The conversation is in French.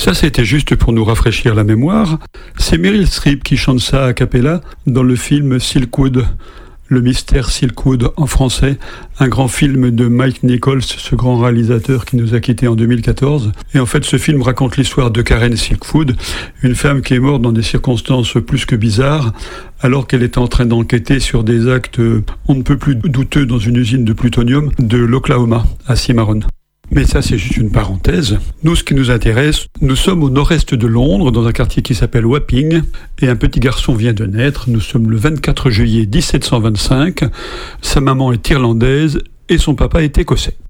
Ça, c'était juste pour nous rafraîchir la mémoire. C'est Meryl Streep qui chante ça a cappella dans le film Silkwood. Le mystère Silkwood en français, un grand film de Mike Nichols, ce grand réalisateur qui nous a quittés en 2014. Et en fait, ce film raconte l'histoire de Karen Silkwood, une femme qui est morte dans des circonstances plus que bizarres, alors qu'elle était en train d'enquêter sur des actes on ne peut plus douteux dans une usine de plutonium de l'Oklahoma, à Cimarron. Mais ça, c'est juste une parenthèse. Nous, ce qui nous intéresse, nous sommes au nord-est de Londres, dans un quartier qui s'appelle Wapping, et un petit garçon vient de naître. Nous sommes le 24 juillet 1725. Sa maman est irlandaise et son papa est écossais.